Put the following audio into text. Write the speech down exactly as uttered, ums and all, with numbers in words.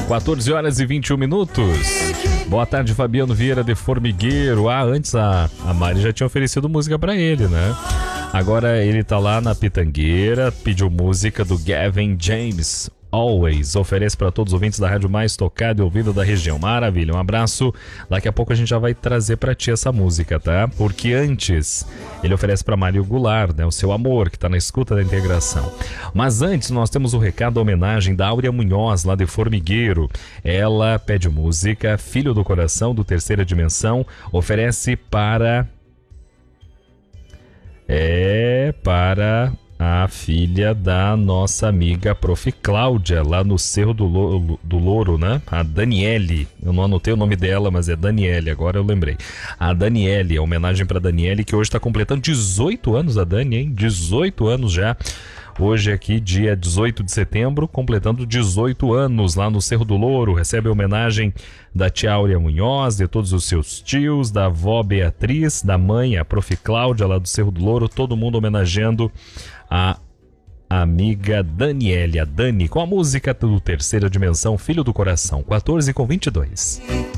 quatorze horas e vinte e um minutos. Boa tarde, Fabiano Vieira de Formigueiro. Ah, antes a, a Mari já tinha oferecido música pra ele, né? Agora ele tá lá na Pitangueira, pediu música do Gavin James, Always. Oferece para todos os ouvintes da rádio mais tocada e ouvida da região. Maravilha, um abraço. Daqui a pouco a gente já vai trazer para ti essa música, tá? Porque antes ele oferece para Mário Goulart, né? O seu amor, que tá na escuta da integração. Mas antes nós temos o recado da homenagem da Áurea Munhoz, lá de Formigueiro. Ela pede música, Filho do Coração, do Terceira Dimensão. Oferece para... É para... a filha da nossa amiga Prof. Cláudia, lá no Cerro do Louro, do Louro, né? A Daniele. Eu não anotei o nome dela, mas é Daniele, agora eu lembrei. A Daniele, a homenagem para Daniele, que hoje está completando dezoito anos, a Dani, hein? dezoito anos já. Hoje aqui, dia dezoito de setembro, completando dezoito anos lá no Cerro do Louro. Recebe a homenagem da tia Áurea Munhoz, de todos os seus tios, da avó Beatriz, da mãe, a Prof. Cláudia, lá do Cerro do Louro. Todo mundo homenageando a amiga Daniele, a Dani, com a música do Terceira Dimensão, Filho do Coração, quatorze com vinte e dois.